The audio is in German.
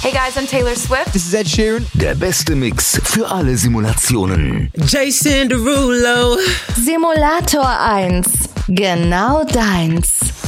Hey guys, I'm Taylor Swift. This is Ed Sheeran. Der beste Mix für alle Simulationen. Jason Derulo. Simulator 1. Genau deins.